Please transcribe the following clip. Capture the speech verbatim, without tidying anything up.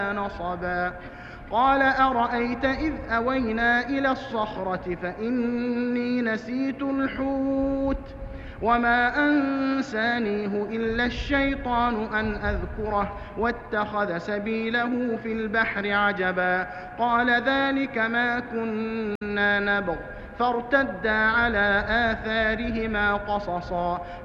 نصبا قال أرأيت إذ أوينا إلى الصخرة فإني نسيت الحوت وما أنسانيه إلا الشيطان أن أذكره واتخذ سبيله في البحر عجبا قال ذلك ما كنا نبغ فارتدا على آثارهما قصصا